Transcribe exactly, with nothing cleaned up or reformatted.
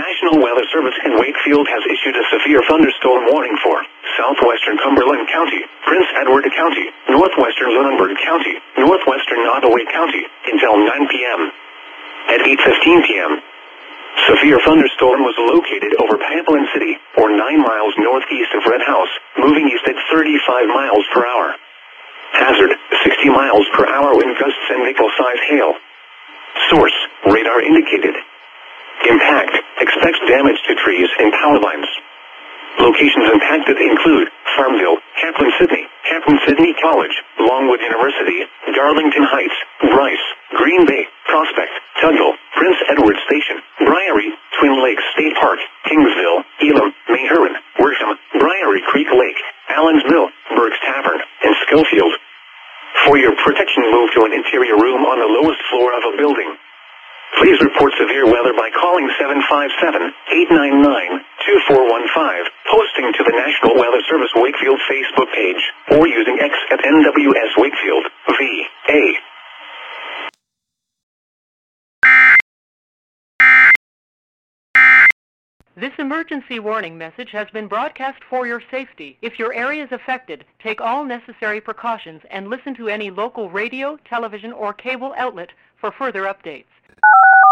National Weather Service in Wakefield has issued a severe thunderstorm warning for southwestern Cumberland County, Prince Edward County, northwestern Lunenburg County, northwestern Ottaway County, until nine p m At eight fifteen p m, severe thunderstorm was located over Pamplin City, or nine miles northeast of Red House, moving east at thirty-five miles per hour. Hazard, sixty miles per hour wind gusts and nickel-size hail. Source, radar indicated. Impact, expects damage to trees and power lines. Locations impacted include Farmville, Hampton Sydney, Hampton Sydney College, Longwood University, Darlington Heights, Bryce, Green Bay, Prospect, Tuggle, Prince Edward Station, Briery, Twin Lakes State Park, Kingsville, Elam, Mayheron, Worsham, Briery Creek Lake, Allen's Mill, Berg's Tavern, and Schofield. For your protection, move to an interior room on the lowest floor of a building. Please report severe weather by calling seven five seven, eight nine nine, two four one five, posting to the National Weather Service Wakefield Facebook page, or using X at N W S Wakefield, V A. This emergency warning message has been broadcast for your safety. If your area is affected, take all necessary precautions and listen to any local radio, television, or cable outlet for further updates.